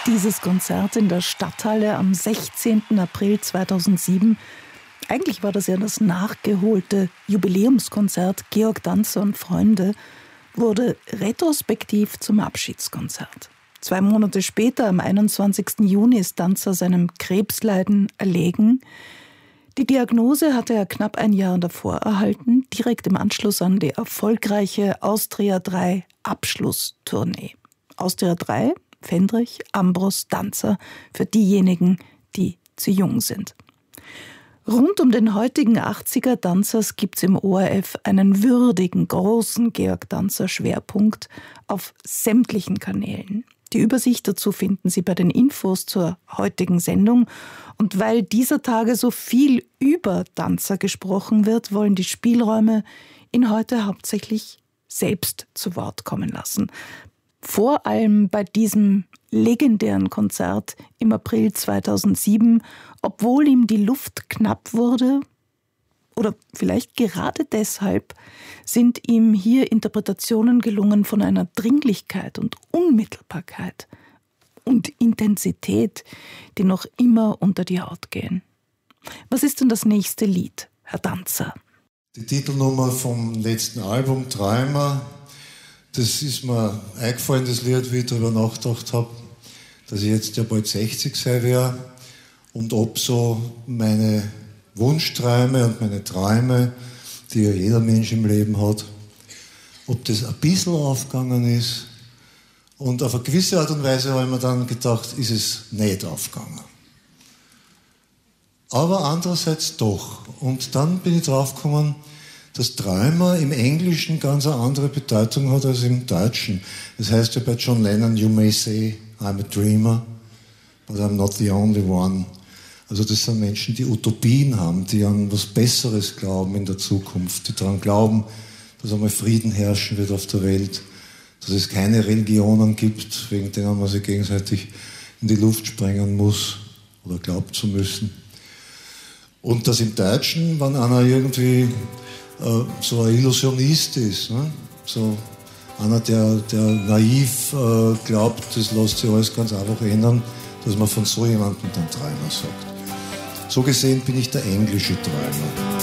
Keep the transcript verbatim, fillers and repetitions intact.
Dieses Konzert in der Stadthalle am sechzehnten April zweitausendsieben, eigentlich war das ja das nachgeholte Jubiläumskonzert Georg Danzer und Freunde, wurde retrospektiv zum Abschiedskonzert. Zwei Monate später, am einundzwanzigsten Juni, ist Danzer seinem Krebsleiden erlegen. Die Diagnose hatte er knapp ein Jahr davor erhalten, direkt im Anschluss an die erfolgreiche Austria drei Abschlusstournee. Austria drei, Fendrich, Ambros, Danzer, für diejenigen, die zu jung sind. Rund um den heutigen achtziger Danzers gibt es im O R F einen würdigen, großen Georg Danzer Schwerpunkt auf sämtlichen Kanälen. Die Übersicht dazu finden Sie bei den Infos zur heutigen Sendung. Und weil dieser Tage so viel über Danzer gesprochen wird, wollen die Spielräume ihn heute hauptsächlich selbst zu Wort kommen lassen. Vor allem bei diesem legendären Konzert im April zweitausendsieben, obwohl ihm die Luft knapp wurde, oder vielleicht gerade deshalb, sind ihm hier Interpretationen gelungen von einer Dringlichkeit und Unmittelbarkeit und Intensität, die noch immer unter die Haut gehen. Was ist denn das nächste Lied, Herr Danzer? Die Titelnummer vom letzten Album, Träumer. Das ist mir eingefallen, das Lied, wie ich darüber nachgedacht habe, dass ich jetzt ja bald sechzig sein werde und ob so meine Wunschträume und meine Träume, die ja jeder Mensch im Leben hat, ob das ein bisschen aufgegangen ist. Und auf eine gewisse Art und Weise habe ich mir dann gedacht, ist es nicht aufgegangen. Aber andererseits doch. Und dann bin ich draufgekommen, dass Träumer im Englischen ganz eine andere Bedeutung hat als im Deutschen. Das heißt ja bei John Lennon, you may say, I'm a dreamer, but I'm not the only one. Also das sind Menschen, die Utopien haben, die an was Besseres glauben in der Zukunft, die daran glauben, dass einmal Frieden herrschen wird auf der Welt, dass es keine Religionen gibt, wegen denen man sich gegenseitig in die Luft sprengen muss oder glaubt zu müssen. Und dass im Deutschen, wenn einer irgendwie äh, so ein Illusionist ist, ne? So einer, der, der naiv äh, glaubt, das lässt sich alles ganz einfach ändern, dass man von so jemandem dann Träumer sagt. So gesehen bin ich der englische Träumer.